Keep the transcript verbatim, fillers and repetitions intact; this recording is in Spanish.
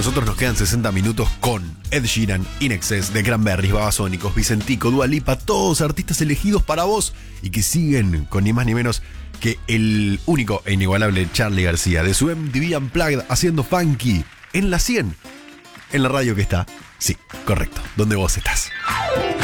nosotros nos quedan sesenta minutos con Ed Sheeran, In Excess, The Cranberries, Babasónicos, Vicentico, Dua Lipa, todos artistas elegidos para vos y que siguen con ni más ni menos que el único e inigualable Charly García de su M T V Unplugged haciendo funky en la cien, en la radio que está, sí, correcto, donde vos estás.